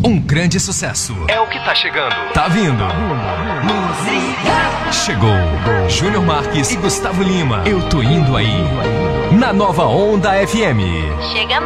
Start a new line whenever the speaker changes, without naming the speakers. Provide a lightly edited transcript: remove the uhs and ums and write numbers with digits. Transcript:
Um grande sucesso.
É o que tá chegando.
Tá vindo. Chegou. Júnior Marques e Gustavo Lima. Eu tô indo aí. Na Nova Onda FM.
Chega